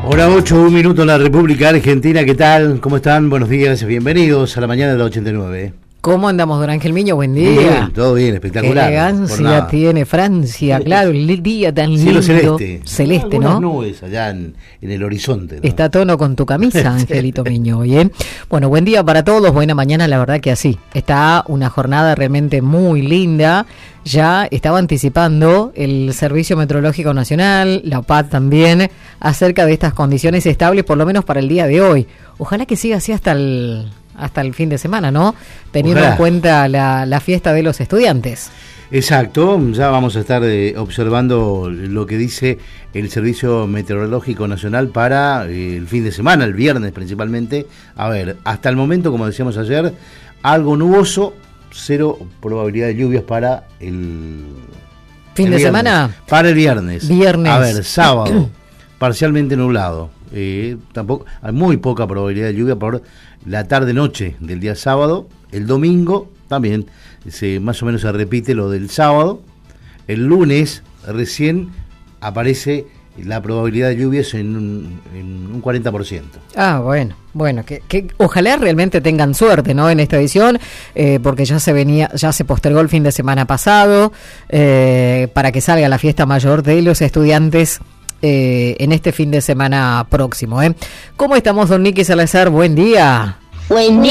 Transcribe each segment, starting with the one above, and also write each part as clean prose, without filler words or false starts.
Hora 8, un minuto en la República Argentina. ¿Qué tal? ¿Cómo están? Buenos días, bienvenidos a la mañana de la 89. ¿Cómo andamos, don Ángel Miño? Buen día. Bien, todo bien, espectacular. Qué elegancia tiene Francia, claro, el día tan lindo. Cielo celeste. Celeste, ¿no? Algunas nubes allá en el horizonte, ¿no? Está a tono con tu camisa, Angelito Miño, ¿bien? Bueno, buen día para todos, buena mañana, la verdad que así. Está una jornada realmente muy linda. Ya estaba anticipando el Servicio Meteorológico Nacional, la OPAD también, acerca de estas condiciones estables, por lo menos para el día de hoy. Ojalá que siga así hasta el fin de semana, ¿no? Teniendo en cuenta la fiesta de los estudiantes. Exacto, ya vamos a estar observando lo que dice el Servicio Meteorológico Nacional para el fin de semana, el viernes principalmente. A ver, hasta el momento, como decíamos ayer, algo nuboso, 0 probabilidad de lluvias para el fin de semana. Para el viernes. Viernes. A ver, sábado, parcialmente nublado. Tampoco hay muy poca probabilidad de lluvia por la tarde-noche del día sábado. El domingo también más o menos se repite lo del sábado. El lunes recién aparece la probabilidad de lluvias en un 40%. Ah, bueno, que ojalá realmente tengan suerte, ¿no? En esta edición, porque ya se postergó el fin de semana pasado, para que salga la fiesta mayor de los estudiantes en este fin de semana próximo, ¿eh? ¿Cómo estamos, don Nicky Salazar? Buen día. Buen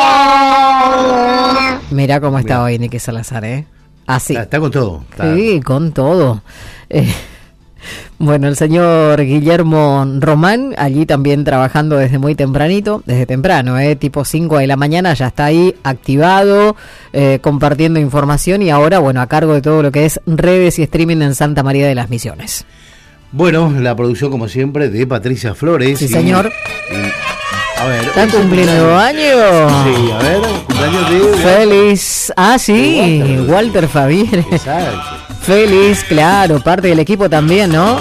día. Mirá cómo está hoy Nicky Salazar, ¿eh? Así. Está con todo. Sí, con todo. Bueno, el señor Guillermo Román, allí también trabajando desde muy tempranito, desde temprano, tipo 5 de la mañana, ya está ahí activado, compartiendo información y ahora, bueno, a cargo de todo lo que es redes y streaming en Santa María de las Misiones. Bueno, la producción, como siempre, de Patricia Flores. Sí, señor. A ver, ¿Está cumpliendo años? Sí, a ver, cumpleaños de... Feliz. Ah, sí, Walter Fabier. Exacto. Feliz, claro, parte del equipo también, ¿no?